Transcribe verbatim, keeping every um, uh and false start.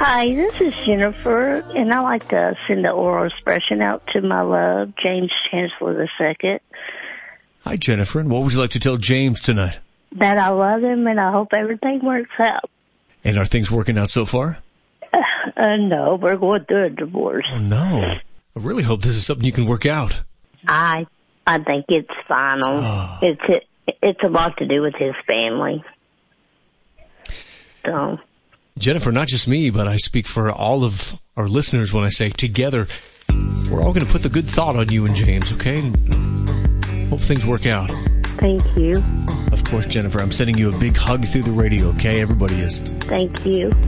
Hi, this is Jennifer, and I like to send the oral expression out to my love, James Chancellor the Second. Hi, Jennifer, and what would you like to tell James tonight? That I love him, and I hope everything works out. And are things working out so far? Uh, uh, no, we're going through a divorce. Oh, no. I really hope this is something you can work out. I I think it's final. Oh. It's it, it's a lot to do with his family. So, Jennifer, not just me, but I speak for all of our listeners when I say together, we're all going to put the good thought on you and James, okay? Hope things work out. thank you. Of course, Jennifer, I'm sending you a big hug through the radio, okay? Everybody is. Thank you.